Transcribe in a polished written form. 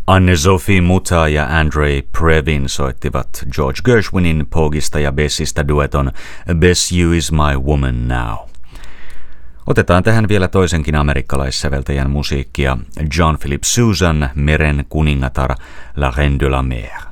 Anne-Sophie Muta ja Andrei Previn soittivat George Gershwinin Poguista ja Bessistä dueton Bess You Is My Woman Now. Otetaan tähän vielä toisenkin amerikkalaissäveltäjän musiikkia, John Philip Sousan, Meren kuningatar, La Reine de la Mer.